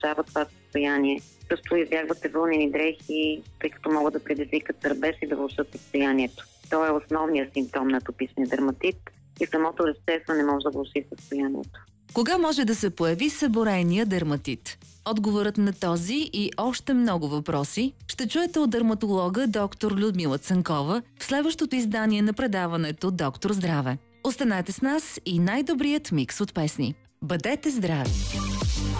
насърчава това състояние. Също избягвате вълнени дрехи, тъй като могат да предизвикат сърбеж и да влошат състоянието. Това е основният симптом на атопичния дерматит и самото разчесване може да влоши състоянието. Кога може да се появи себорейния дерматит? Отговорът на този и още много въпроси ще чуете от дерматолога доктор Людмила Цанкова в следващото издание на предаването Доктор Здраве. Останете с нас и най-добрият микс от песни. Бъдете здрави!